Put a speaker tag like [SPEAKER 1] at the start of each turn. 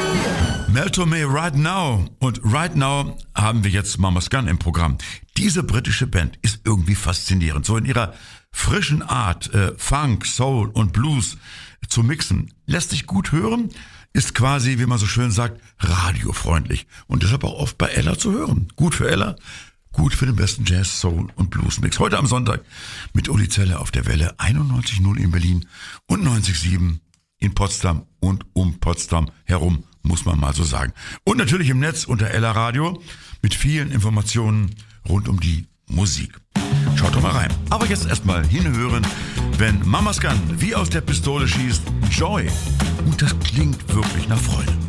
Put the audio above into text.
[SPEAKER 1] Mel Torme, Right Now. Und Right Now haben wir jetzt Mama's Gun im Programm. Diese britische Band ist irgendwie faszinierend. So in ihrer frischen Art, Funk, Soul und Blues zu mixen. Lässt sich gut hören, ist quasi, wie man so schön sagt, radiofreundlich. Und deshalb auch oft bei Ella zu hören. Gut für Ella, gut für den besten Jazz, Soul und Blues Mix. Heute am Sonntag mit Uli Zeller auf der Welle 91.0 in Berlin und 90.7 in Potsdam und um Potsdam herum, muss man mal so sagen. Und natürlich im Netz unter Ella Radio mit vielen Informationen rund um die Musik. Schaut doch mal rein. Aber jetzt erstmal hinhören, wenn Mama's Gun wie aus der Pistole schießt, Joy. Und das klingt wirklich nach Freude.